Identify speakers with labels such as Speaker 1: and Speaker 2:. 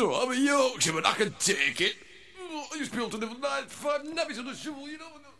Speaker 1: all right. I'm a Yorkshireman. I can take it. I used to be able to live on 9 to 5 nabbies on the shovel, you know.